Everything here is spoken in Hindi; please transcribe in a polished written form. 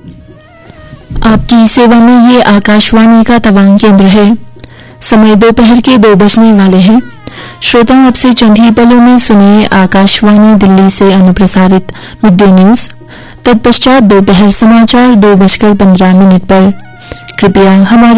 आपकी सेवा में ये आकाशवाणी का तवांग केंद्र है। समय दोपहर के 2 बजने वाले हैं। श्रोताओं, अब से चंद ही पलों में सुनिए आकाशवाणी दिल्ली से अनुप्रसारित मिड डे न्यूज। तत्पश्चात दोपहर समाचार 2:15 पर। कृपया हमारे